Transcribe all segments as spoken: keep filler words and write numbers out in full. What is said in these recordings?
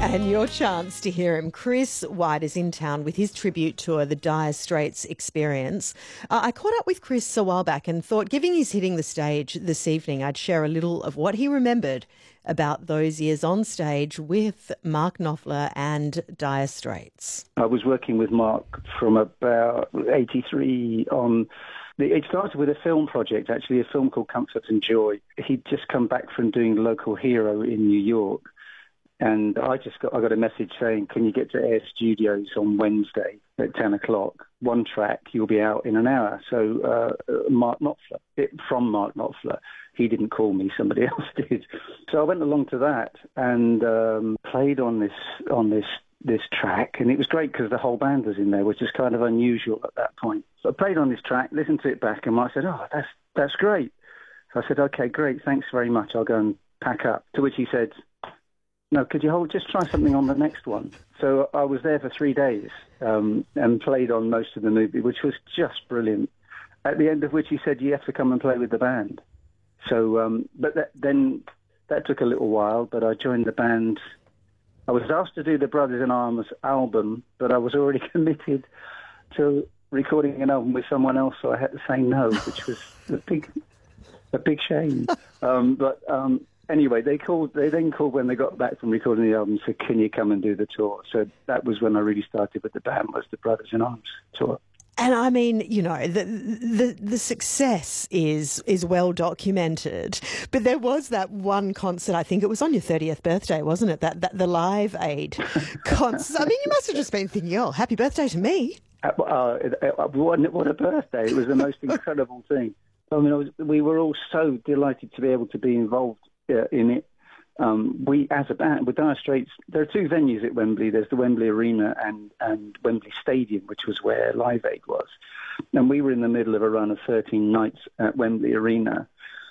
And your chance to hear him. Chris White is in town with his tribute tour, The Dire Straits Experience. Uh, I caught up with Chris a while back and thought, given he's hitting the stage this evening, I'd share a little of what he remembered about those years on stage with Mark Knopfler and Dire Straits. I was working with Mark from about eighty-three on... It started with a film project, actually, a film called Comfort and Joy. He'd just come back from doing Local Hero in New York. And I just got I got a message saying, can you get to Air Studios on Wednesday at ten o'clock? One track, you'll be out in an hour. So uh, Mark Knopfler, it, from Mark Knopfler, he didn't call me, somebody else did. So I went along to that and um, played on this on this this track. And it was great because the whole band was in there, which is kind of unusual at that point. So I played on this track, listened to it back, and Mark said, oh, that's, that's great. So I said, okay, great, thanks very much. I'll go and pack up. To which he said, no, could you hold, just try something on the next one. So I was there for three days um, and played on most of the movie, which was just brilliant. At the end of which he said, you have to come and play with the band. So, um, but that, then that took a little while, but I joined the band. I was asked to do the Brothers in Arms album, but I was already committed to recording an album with someone else, so I had to say no, which was a big, a big shame. Um, but... Um, Anyway, they called. They then called when they got back from recording the album and said, can you come and do the tour? So that was when I really started with the band, was the Brothers in Arms tour. And I mean, you know, the the the success is is well documented. But there was that one concert, I think it was on your thirtieth birthday, wasn't it? That, that the Live Aid concert. I mean, you must have just been thinking, oh, happy birthday to me. Uh, uh, what, what a birthday. It was the most incredible thing. I mean, I was, we were all so delighted to be able to be involved Uh, in it. Um, we, as a band, with Dire Straits, there are two venues at Wembley. There's the Wembley Arena and, and Wembley Stadium, which was where Live Aid was. And we were in the middle of a run of thirteen nights at Wembley Arena.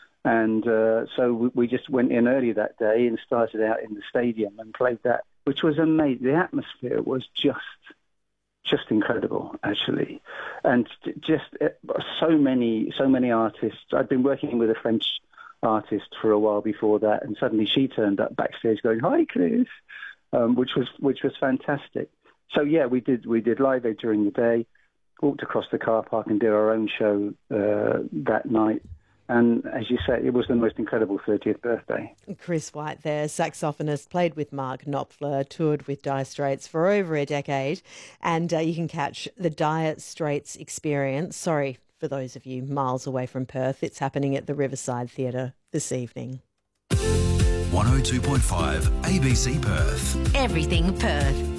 And uh, so we, we just went in early that day and started out in the stadium and played that, which was amazing. The atmosphere was just, just incredible, actually. And just uh, so many, so many artists. I'd been working with a French artist for a while before that, and suddenly she turned up backstage going, "Hi, Chris," um, which was which was fantastic. So yeah, we did we did Live Aid during the day, walked across the car park and did our own show uh, that night. And as you say, it was the most incredible thirtieth birthday. Chris White there, saxophonist, played with Mark Knopfler, toured with Dire Straits for over a decade, and uh, you can catch the Dire Straits Experience. Sorry. For those of you miles away from Perth, it's happening at the Riverside Theatre this evening. one oh two point five A B C Perth. Everything Perth.